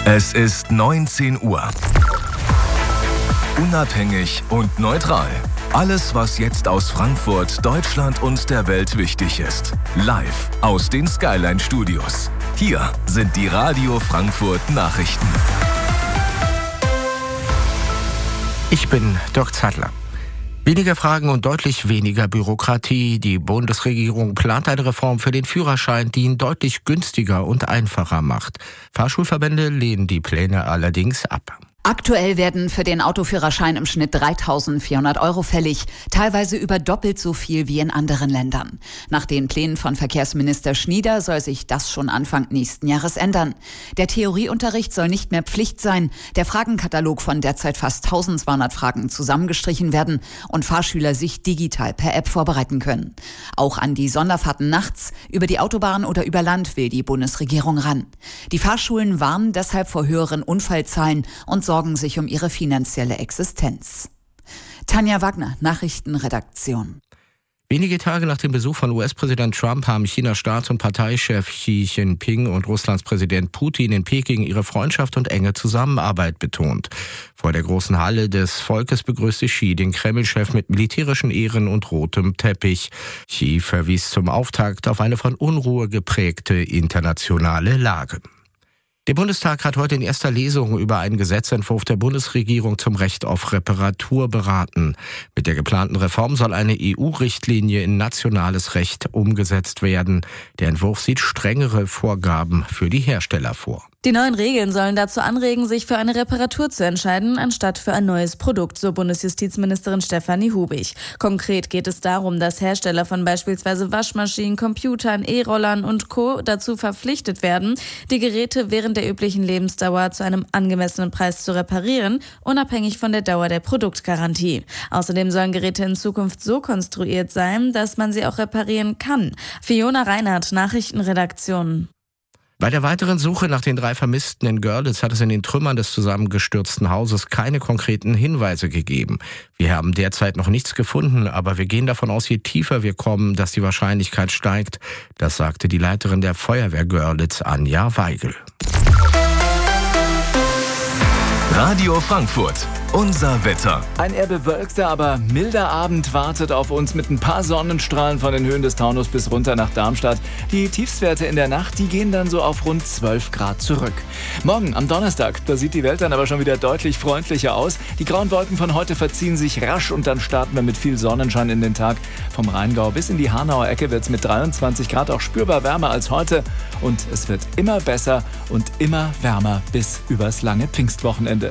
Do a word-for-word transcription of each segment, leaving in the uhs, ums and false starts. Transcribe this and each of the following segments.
Es ist neunzehn Uhr. Unabhängig und neutral. Alles, was jetzt aus Frankfurt, Deutschland und der Welt wichtig ist. Live aus den Skyline Studios. Hier sind die Radio Frankfurt Nachrichten. Ich bin Dirk Zadler. Weniger Fragen und deutlich weniger Bürokratie. Die Bundesregierung plant eine Reform für den Führerschein, die ihn deutlich günstiger und einfacher macht. Fahrschulverbände lehnen die Pläne allerdings ab. Aktuell werden für den Autoführerschein im Schnitt dreitausendvierhundert Euro fällig, teilweise über doppelt so viel wie in anderen Ländern. Nach den Plänen von Verkehrsminister Schnieder soll sich das schon Anfang nächsten Jahres ändern. Der Theorieunterricht soll nicht mehr Pflicht sein, der Fragenkatalog von derzeit fast eintausendzweihundert Fragen zusammengestrichen werden und Fahrschüler sich digital per App vorbereiten können. Auch an die Sonderfahrten nachts, über die Autobahn oder über Land will die Bundesregierung ran. Die Fahrschulen warnen deshalb vor höheren Unfallzahlen und sorgen sich um ihre finanzielle Existenz. Tanja Wagner, Nachrichtenredaktion. Wenige Tage nach dem Besuch von U S-Präsident Trump haben Chinas Staats- und Parteichef Xi Jinping und Russlands Präsident Putin in Peking ihre Freundschaft und enge Zusammenarbeit betont. Vor der großen Halle des Volkes begrüßte Xi den Kreml-Chef mit militärischen Ehren und rotem Teppich. Xi verwies zum Auftakt auf eine von Unruhe geprägte internationale Lage. Der Bundestag hat heute in erster Lesung über einen Gesetzentwurf der Bundesregierung zum Recht auf Reparatur beraten. Mit der geplanten Reform soll eine E U-Richtlinie in nationales Recht umgesetzt werden. Der Entwurf sieht strengere Vorgaben für die Hersteller vor. Die neuen Regeln sollen dazu anregen, sich für eine Reparatur zu entscheiden, anstatt für ein neues Produkt, so Bundesjustizministerin Stefanie Hubig. Konkret geht es darum, dass Hersteller von beispielsweise Waschmaschinen, Computern, E-Rollern und Co. dazu verpflichtet werden, die Geräte während der üblichen Lebensdauer zu einem angemessenen Preis zu reparieren, unabhängig von der Dauer der Produktgarantie. Außerdem sollen Geräte in Zukunft so konstruiert sein, dass man sie auch reparieren kann. Fiona Reinhardt, Nachrichtenredaktion. Bei der weiteren Suche nach den drei Vermissten in Görlitz hat es in den Trümmern des zusammengestürzten Hauses keine konkreten Hinweise gegeben. Wir haben derzeit noch nichts gefunden, aber wir gehen davon aus, je tiefer wir kommen, dass die Wahrscheinlichkeit steigt. Das sagte die Leiterin der Feuerwehr Görlitz, Anja Weigel. Radio Frankfurt. Unser Wetter. Ein eher bewölkter, aber milder Abend wartet auf uns mit ein paar Sonnenstrahlen von den Höhen des Taunus bis runter nach Darmstadt. Die Tiefstwerte in der Nacht, die gehen dann so auf rund zwölf Grad zurück. Morgen am Donnerstag, da sieht die Welt dann aber schon wieder deutlich freundlicher aus. Die grauen Wolken von heute verziehen sich rasch und dann starten wir mit viel Sonnenschein in den Tag. Vom Rheingau bis in die Hanauer Ecke wird es mit dreiundzwanzig Grad auch spürbar wärmer als heute. Und es wird immer besser und immer wärmer bis übers lange Pfingstwochenende.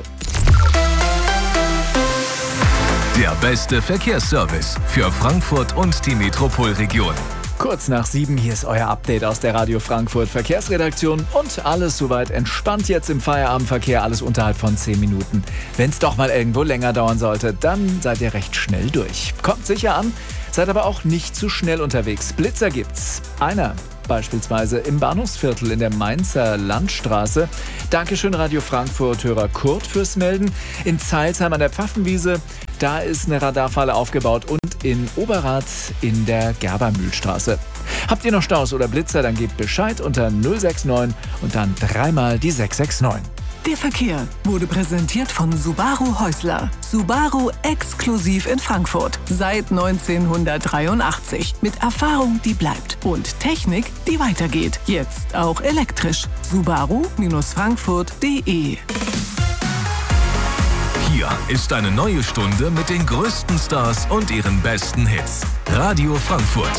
Der beste Verkehrsservice für Frankfurt und die Metropolregion. Kurz nach sieben, hier ist euer Update aus der Radio Frankfurt Verkehrsredaktion und alles soweit entspannt jetzt im Feierabendverkehr, alles unterhalb von zehn Minuten. Wenn es doch mal irgendwo länger dauern sollte, dann seid ihr recht schnell durch. Kommt sicher an, seid aber auch nicht zu schnell unterwegs. Blitzer gibt's. Einer beispielsweise im Bahnhofsviertel in der Mainzer Landstraße. Dankeschön Radio Frankfurt-Hörer Kurt fürs Melden. In Zeilsheim an der Pfaffenwiese, da ist eine Radarfalle aufgebaut und in Oberrath in der Gerbermühlstraße. Habt ihr noch Staus oder Blitzer, dann gebt Bescheid unter null sechs neun und dann dreimal die sechs sechs neun. Der Verkehr wurde präsentiert von Subaru Häusler. Subaru exklusiv in Frankfurt. Seit neunzehnhundertdreiundachtzig. Mit Erfahrung, die bleibt. Und Technik, die weitergeht. Jetzt auch elektrisch. Subaru Frankfurt punkt de. Hier ist eine neue Stunde mit den größten Stars und ihren besten Hits. Radio Frankfurt.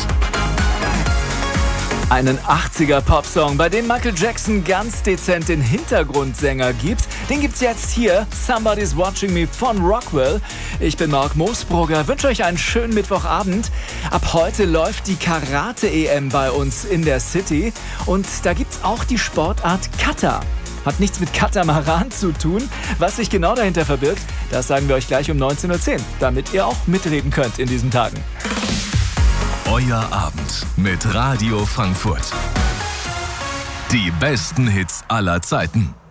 Einen achtziger-Pop-Song, bei dem Michael Jackson ganz dezent den Hintergrundsänger gibt. Den gibt's jetzt hier, Somebody's Watching Me von Rockwell. Ich bin Marc Moosbrugger, wünsche euch einen schönen Mittwochabend. Ab heute läuft die Karate-E M bei uns in der City und da gibt's auch die Sportart Kata. Hat nichts mit Katamaran zu tun. Was sich genau dahinter verbirgt, das sagen wir euch gleich um neunzehn Uhr zehn, damit ihr auch mitreden könnt in diesen Tagen. Euer Abend mit Radio Frankfurt. Die besten Hits aller Zeiten.